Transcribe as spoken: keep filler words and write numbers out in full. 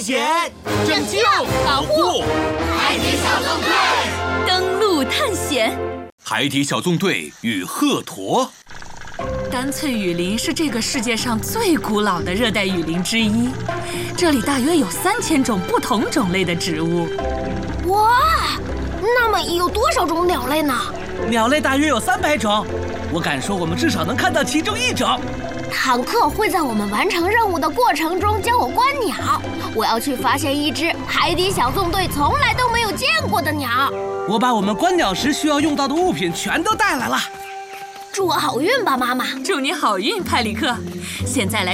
险， 拯救保护海底小纵队， 登陆探险。 海底小纵队与鹤鸵。 干脆雨林是这个世界上最古老的热带雨林之一，这里大约有三千种不同种类的植物。 哇，那么有多少种鸟类呢？ 鸟类大约有三百种，我敢说我们至少能看到其中一种。 坦克会在我们完成任务的过程中教我观鸟，我要去发现一只海底小纵队从来都没有见过的鸟。 我把我们观鸟时需要用到的物品全都带来了。 祝我好运吧，妈妈！ 祝你好运，派里克。现在来